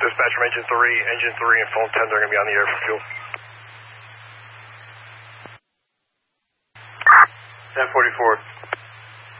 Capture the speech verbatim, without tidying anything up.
Dispatch from Engine three, Engine three and Phone ten, they're going to be on the air for fuel. ten forty-four.